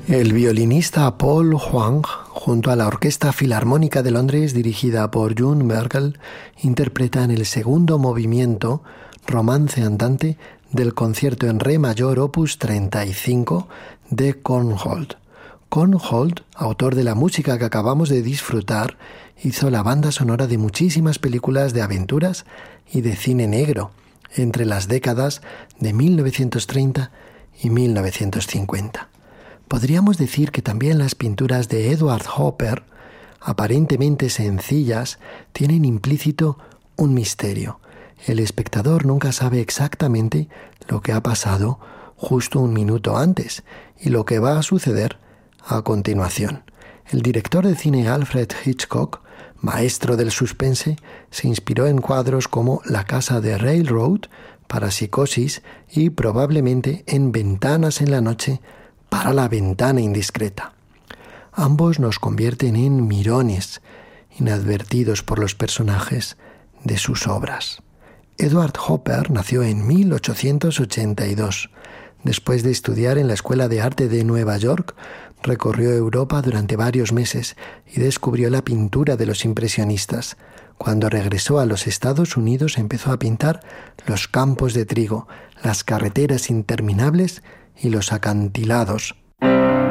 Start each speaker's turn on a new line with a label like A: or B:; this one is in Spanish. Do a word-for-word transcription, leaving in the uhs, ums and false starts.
A: El violinista Paul Huang, junto a la Orquesta Filarmónica de Londres dirigida por June Merkel, interpretan el segundo movimiento, Romance andante, del concierto en re mayor opus treinta y cinco de Korngold. Korngold, autor de la música que acabamos de disfrutar, hizo la banda sonora de muchísimas películas de aventuras y de cine negro entre las décadas de mil novecientos treinta y mil novecientos cincuenta. Podríamos decir que también las pinturas de Edward Hopper, aparentemente sencillas, tienen implícito un misterio. El espectador nunca sabe exactamente lo que ha pasado justo un minuto antes y lo que va a suceder a continuación. El director de cine Alfred Hitchcock, maestro del suspense, se inspiró en cuadros como La casa de Railroad para Psicosis y probablemente en Ventanas en la noche para La ventana indiscreta. Ambos nos convierten en mirones, inadvertidos por los personajes de sus obras. Edward Hopper nació en mil ochocientos ochenta y dos. Después de estudiar en la Escuela de Arte de Nueva York, recorrió Europa durante varios meses y descubrió la pintura de los impresionistas. Cuando regresó a los Estados Unidos, empezó a pintar los campos de trigo, las carreteras interminables y los acantilados.